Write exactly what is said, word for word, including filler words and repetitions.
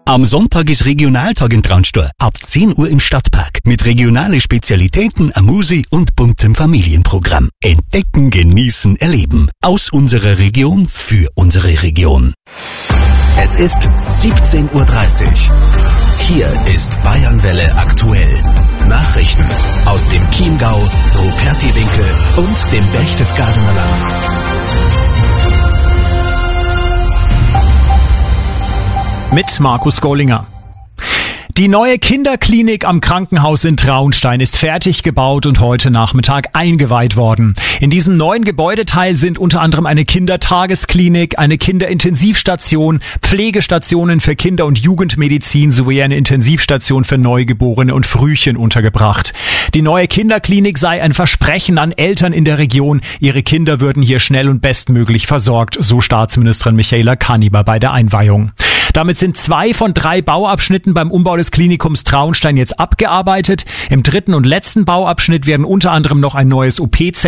Am Sonntag ist Regionaltag in Traunstein. Ab zehn Uhr im Stadtpark. Mit regionale Spezialitäten, Amusi und buntem Familienprogramm. Entdecken, genießen, erleben. Aus unserer Region für unsere Region. Es ist siebzehn Uhr dreißig. Hier ist Bayernwelle aktuell. Nachrichten aus dem Chiemgau, Rupertiwinkel und dem Berchtesgadener Land. Mit Markus Gollinger. Die neue Kinderklinik am Krankenhaus in Traunstein ist fertig gebaut und heute Nachmittag eingeweiht worden. In diesem neuen Gebäudeteil sind unter anderem eine Kindertagesklinik, eine Kinderintensivstation, Pflegestationen für Kinder- und Jugendmedizin sowie eine Intensivstation für Neugeborene und Frühchen untergebracht. Die neue Kinderklinik sei ein Versprechen an Eltern in der Region. Ihre Kinder würden hier schnell und bestmöglich versorgt, so Staatsministerin Michaela Kaniber bei der Einweihung. Damit sind zwei von drei Bauabschnitten beim Umbau des Klinikums Traunstein jetzt abgearbeitet. Im dritten und letzten Bauabschnitt werden unter anderem noch ein neues O P-Zentrum